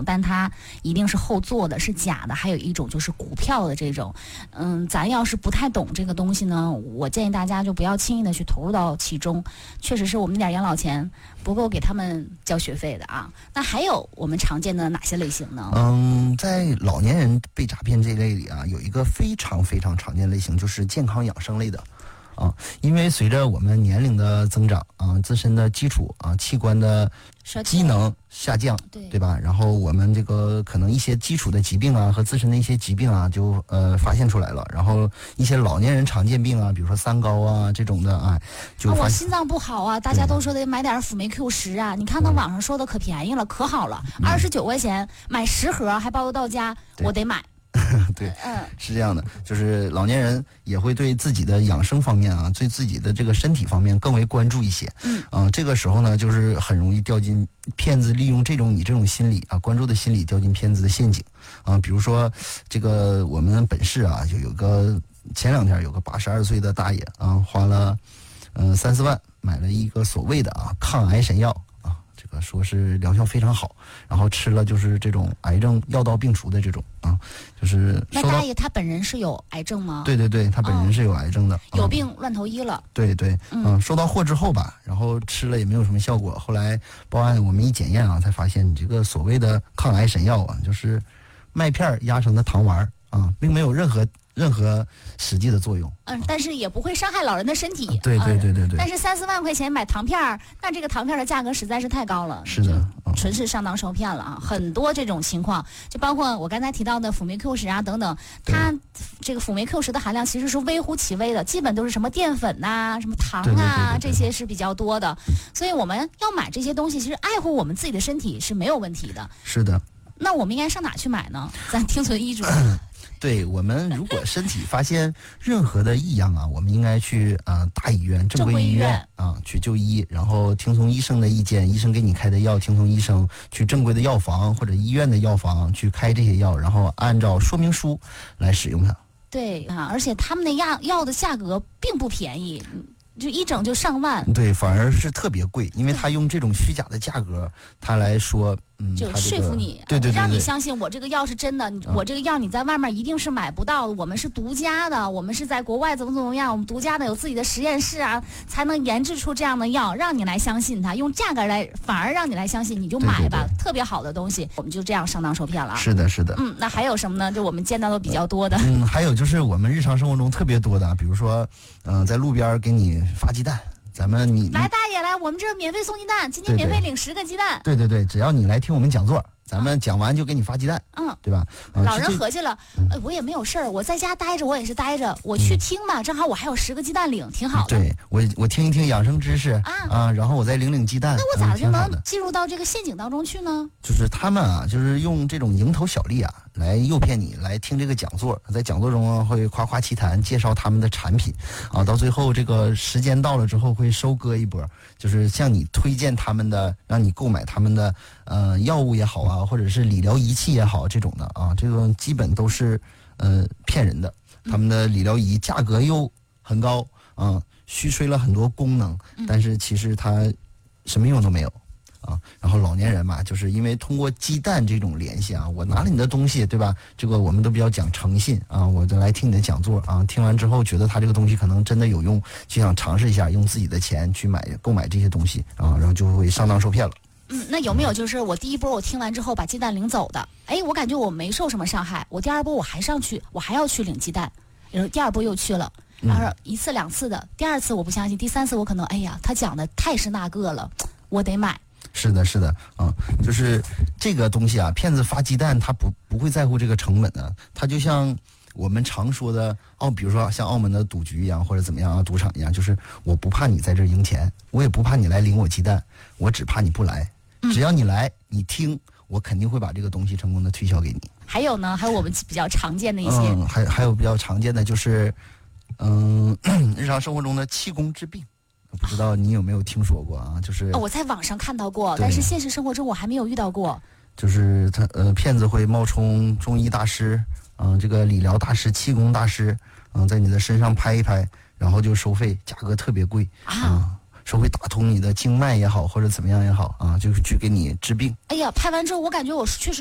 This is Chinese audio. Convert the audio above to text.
种，但它一定是后做的，是假的；还有一种就是股票的这种。咱要是不太懂这个东西呢，我建议大家就不要轻易的去投入到其中。确实是我们那点养老钱不够给他们交学费的啊。那还有我们常见的哪些类型呢？ 在老年人被诈骗这一类里啊，有一个非常非常常见类型，就是健康养生类的。因为随着我们年龄的增长啊，自身的基础啊器官的机能下降，对吧？然后我们这个可能一些基础的疾病啊和自身的一些疾病啊就发现出来了。然后一些老年人常见病啊，比如说三高啊这种的啊，就我心脏不好啊，大家都说得买点辅酶 Q10啊，你看那网上说的可便宜了，可好了，29块钱买10盒还包邮到家，我得买。 对，是这样的，就是老年人也会对自己的养生方面啊，对自己的这个身体方面更为关注一些。这个时候呢，就是很容易掉进骗子利用你这种心理啊，关注的心理掉进骗子的陷阱啊。比如说这个我们本市啊，就有个前2天有个82岁的大爷啊，花了3、4万买了一个所谓的抗癌神药。说是疗效非常好，然后吃了就是这种癌症药到病除的这种就是那大爷他本人是有癌症吗？ 对，他本人是有癌症的， 有病乱投医了。 对，收到货之后吧，然后吃了也没有什么效果，后来报案我们一检验啊，才发现你这个所谓的抗癌神药啊，就是麦片压成的糖丸啊，并没有任何实际的作用。 但是也不会伤害老人的身体。 对。 但是3、4万块钱买糖片儿，那这个糖片的价格实在是太高了。 是的， 纯是上当受骗了啊！很多这种情况，就包括我刚才提到的辅酶 Q10啊等等，它这个辅酶 Q10的含量其实是微乎其微的，基本都是什么淀粉呐、什么糖啊，这些是比较多的。所以我们要买这些东西，其实爱护我们自己的身体是没有问题的。 是的。 那我们应该上哪去买呢？咱听从医嘱。 对，我们如果身体发现任何的异样啊，我们应该去大医院、正规医院去就医，然后听从医生的意见，医生给你开的药，听从医生去正规的药房或者医院的药房去开这些药，然后按照说明书来使用它。 对而且他们的药的价格并不便宜。就一整就上万， 对，反而是特别贵，因为他用这种虚假的价格，他来说， 就说服你， 对， 让你相信我这个药是真的，我这个药你在外面一定是买不到的，我们是独家的，我们是在国外怎么样，我们独家的有自己的实验室啊，才能研制出这样的药，让你来相信它，用价格来反而让你来相信，你就买吧，特别好的东西，我们就这样上当受骗了。 是的。 那还有什么呢？就我们见到的比较多的， 还有就是我们日常生活中特别多的，比如说，在路边给你发鸡蛋，你来大爷来，我们这免费送鸡蛋，今天免费领10个鸡蛋。 对，只要你来听我们讲座，咱们讲完就给你发鸡蛋，对吧？ 老人合计了，我也没有事儿，我在家待着，我也是待着，我去听吧，正好我还有10个鸡蛋领，挺好的。 对，我听一听养生知识然后我再领鸡蛋。 那我咋就能进入到这个陷阱当中去呢？ 就是他们就是用这种蝇头小利来诱骗你来听这个讲座，在讲座中会夸夸其谈，介绍他们的产品到最后这个时间到了之后会收割一波，就是向你推荐他们的，让你购买他们的药物也好或者是理疗仪器也好，这种的这个基本都是骗人的。他们的理疗仪价格又很高虚吹了很多功能，但是其实它什么用都没有。然后老年人嘛，就是因为通过鸡蛋这种联系我拿了你的东西，对吧？这个我们都比较讲诚信我就来听你的讲座听完之后觉得他这个东西可能真的有用，就想尝试一下，用自己的钱去购买这些东西然后就会上当受骗了。 那有没有就是我第一波我听完之后把鸡蛋领走的？我感觉我没受什么伤害，我第二波我还要去领鸡蛋，然后第二波又去了，然后1次2次的，第2次我不相信，第3次我可能他讲的太是那个了，我得买。 是的就是这个东西骗子发鸡蛋他不会在乎这个成本的，他就像我们常说的比如说像澳门的赌局一样，或者怎么样赌场一样，就是我不怕你在这赢钱，我也不怕你来领我鸡蛋，我只怕你不来，只要你来你听，我肯定会把这个东西成功的推销给你。 还有呢，还有我们比较常见的一些还有比较常见的就是日常生活中的气功治病，不知道你有没有听说过就是我在网上看到过，但是现实生活中我还没有遇到过。 就是他骗子会冒充中医大师这个理疗大师、气功大师在你的身上拍一拍，然后就收费，价格特别贵说会打通你的经脉也好，或者怎么样也好就去给你治病。 拍完之后我感觉我确实